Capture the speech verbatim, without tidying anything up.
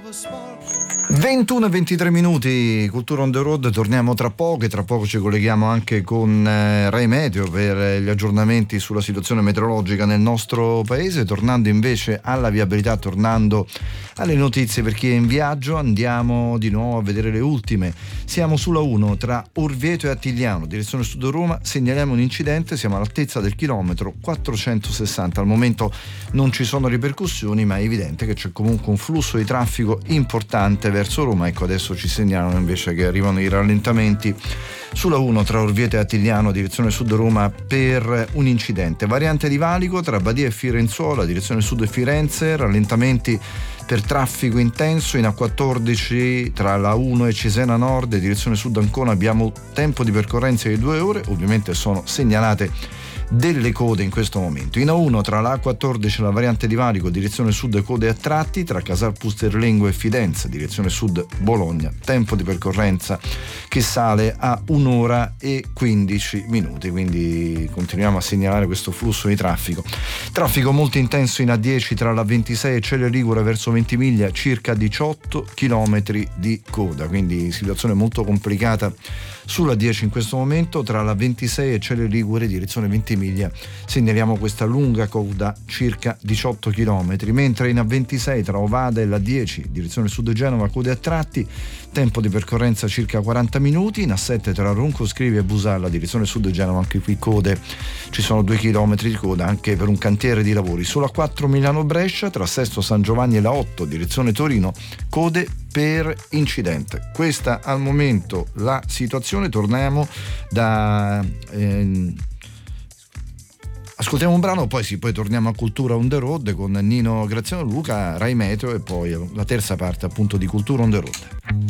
ventuno e ventitré minuti, Cultura on the road, torniamo tra poco e tra poco ci colleghiamo anche con eh, Rai Meteo per gli aggiornamenti sulla situazione meteorologica nel nostro paese. Tornando invece alla viabilità, tornando alle notizie per chi è in viaggio, andiamo di nuovo a vedere le ultime. Siamo sulla uno tra Orvieto e Attigliano, direzione sud Roma, segnaliamo un incidente, siamo all'altezza del chilometro quattrocentosessanta. Al momento non ci sono ripercussioni, ma è evidente che c'è comunque un flusso di traffico importante verso Roma. Ecco, adesso ci segnalano invece che arrivano i rallentamenti sulla uno tra Orvieto e Attigliano, direzione sud Roma, per un incidente. Variante di valico tra Badia e Firenzuola, direzione sud Firenze, rallentamenti per traffico intenso in A quattordici tra la uno e Cesena Nord, direzione sud Ancona, abbiamo tempo di percorrenza di due ore, ovviamente sono segnalate delle code in questo momento. In A uno tra la A quattordici e la variante di valico, direzione sud code a tratti, tra Casal Pusterlengo e Fidenza, direzione sud Bologna, tempo di percorrenza che sale a un'ora e quindici minuti, quindi continuiamo a segnalare questo flusso di traffico. Traffico molto intenso in A dieci tra la ventisei e Celle Ligure verso Ventimiglia, circa diciotto chilometri di coda, quindi situazione molto complicata sulla dieci in questo momento. Tra la ventisei e Celle Ligure, direzione Ventimiglia, segnaliamo questa lunga coda, circa diciotto chilometri, mentre in A ventisei tra Ovada e la dieci, direzione sud Genova, code a tratti, tempo di percorrenza circa quaranta minuti. In A sette tra Ronco Scrivi e Busalla, direzione sud Genova, anche qui code, ci sono due chilometri di coda anche per un cantiere di lavori. Sulla quattro Milano Brescia, tra Sesto San Giovanni e la otto, direzione Torino, code per incidente. Questa al momento la situazione. Torniamo da eh, ascoltiamo un brano, poi sì, poi torniamo a Cultura on the road con Nino Graziano Luca, Rai Meteo, e poi la terza parte appunto di Cultura on the road.